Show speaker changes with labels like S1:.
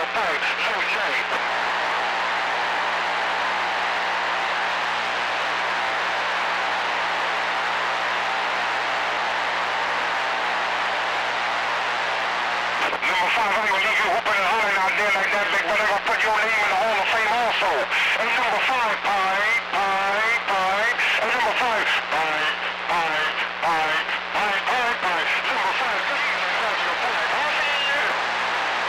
S1: five, south side. Number 5, I'm gonna leave you whooping and hollering out there like that, big brother. I'm gonna put your name in the Hall of Fame also. Hey, number 5,